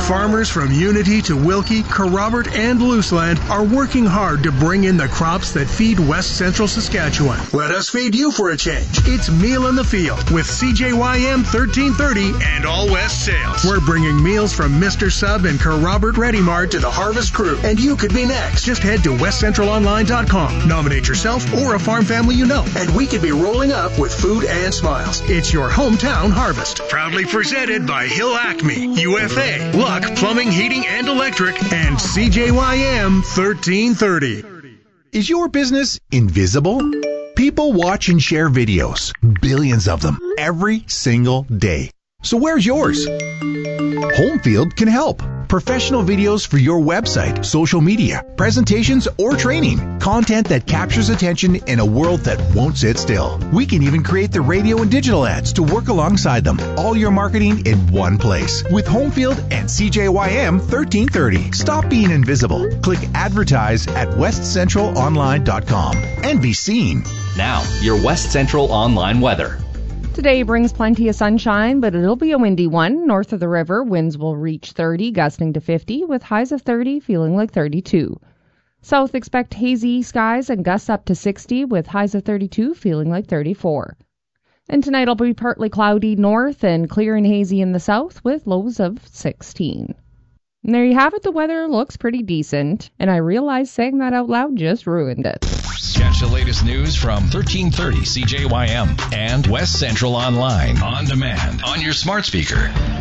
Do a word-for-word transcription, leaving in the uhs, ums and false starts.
Farmers from Unity to Wilkie, Kerrobert, and Looseland are working hard to bring in the crops that feed West Central Saskatchewan. Let us feed you for a change. It's Meal in the Field with C J Y M thirteen thirty and All West Sales. We're bringing meals from Mister Sub and Kerrobert Ready Mart to the Harvest Crew, and you could be next. Just head to west central online dot com. Nominate yourself or a farm family you know, and we could be rolling up with food and smiles. It's your hometown harvest. Proudly presented by Hill Acme, U F A, Luck Plumbing, Heating, and Electric, and C J Y M thirteen thirty. Is your business invisible? People watch and share videos, billions of them, every single day. So where's yours? Homefield can help. Professional videos for your website, social media, presentations, or training. Content that captures attention in a world that won't sit still. We can even create the radio and digital ads to work alongside them. All your marketing in one place. With Homefield and C J Y M thirteen thirty. Stop being invisible. Click advertise at west central online dot com and be seen. Now, your West Central Online weather. Today brings plenty of sunshine, but it'll be a windy one. North of the river, winds will reach thirty, gusting to fifty, with highs of thirty, feeling like thirty-two. South, expect hazy skies and gusts up to sixty, with highs of thirty-two, feeling like thirty-four. And tonight it'll be partly cloudy north and clear and hazy in the south, with lows of sixteen. And there you have it. The weather looks pretty decent, and I realize saying that out loud just ruined it. Catch the latest news from thirteen thirty C J Y M and West Central Online on demand on your smart speaker.